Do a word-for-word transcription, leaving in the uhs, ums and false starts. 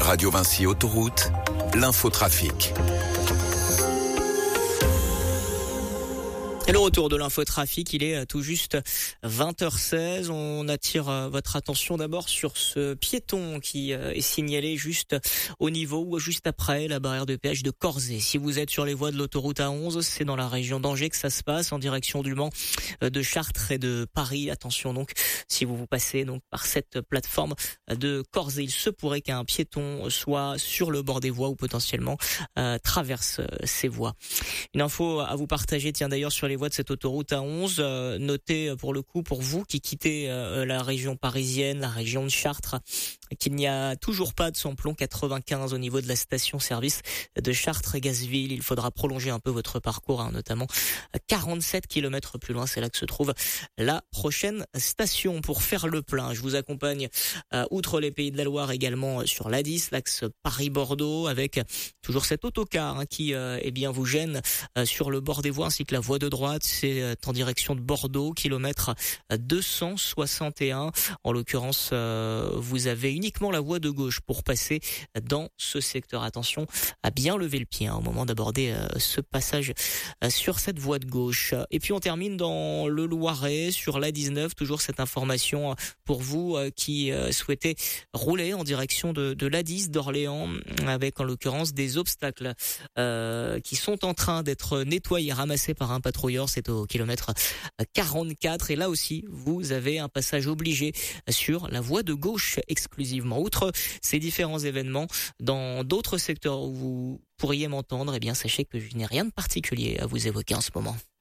Radio Vinci Autoroute, l'infotrafic. Et le retour de l'infotrafic, il est tout juste vingt heures seize. On attire votre attention d'abord sur ce piéton qui est signalé juste au niveau ou juste après la barrière de péage de Corzet. Si vous êtes sur les voies de l'autoroute A onze, c'est dans la région d'Angers que ça se passe, en direction du Mans, de Chartres et de Paris. Attention donc, si vous vous passez donc par cette plateforme de Corzet, il se pourrait qu'un piéton soit sur le bord des voies ou potentiellement euh, traverse ces voies. Une info à vous partager, tiens d'ailleurs sur les voies de cette autoroute A onze, euh, notez pour le coup pour vous qui quittez euh, la région parisienne, la région de Chartres, qu'il n'y a toujours pas de samplon quatre-vingt-quinze au niveau de la station-service de Chartres-Gazville. Il faudra prolonger un peu votre parcours, hein, notamment quarante-sept kilomètres plus loin, c'est là que se trouve la prochaine station. Pour faire le plein, je vous accompagne euh, outre les Pays de la Loire également sur l'A dix, l'axe Paris-Bordeaux, avec toujours cet autocar hein, qui euh, eh bien vous gêne euh, sur le bord des voies ainsi que la voie de droite. C'est en direction de Bordeaux, kilomètre deux cent soixante et un. En l'occurrence, euh, vous avez uniquement la voie de gauche pour passer dans ce secteur. Attention à bien lever le pied hein, au moment d'aborder euh, ce passage euh, sur cette voie de gauche. Et puis on termine dans le Loiret, sur l'A dix-neuf. Toujours cette information pour vous euh, qui euh, souhaitez rouler en direction de, de l'A dix d'Orléans, avec en l'occurrence des obstacles euh, qui sont en train d'être nettoyés, ramassés par un patrouilleur. C'est au kilomètre quarante-quatre et là aussi vous avez un passage obligé sur la voie de gauche exclusivement. Outre ces différents événements, dans d'autres secteurs où vous pourriez m'entendre, eh bien sachez que je n'ai rien de particulier à vous évoquer en ce moment.